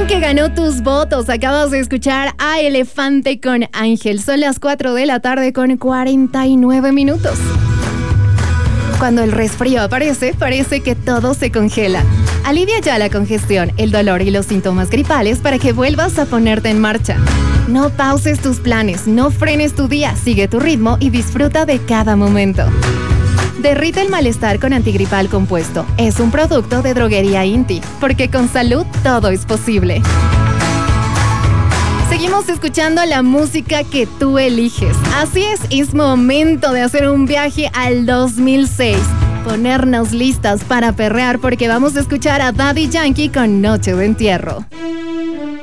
canción que ganó tus votos. Acabas de escuchar a Elefante con Ángel. Son las 4 de la tarde con 49 minutos. Cuando el resfrío aparece, parece que todo se congela. Alivia ya la congestión, el dolor y los síntomas gripales para que vuelvas a ponerte en marcha. No pauses tus planes, no frenes tu día, sigue tu ritmo y disfruta de cada momento. Derrite el malestar con antigripal compuesto. Es un producto de Droguería Inti, porque con salud todo es posible. Seguimos escuchando la música que tú eliges. Así es momento de hacer un viaje al 2006. Ponernos listas para perrear porque vamos a escuchar a Daddy Yankee con Noche de Entierro.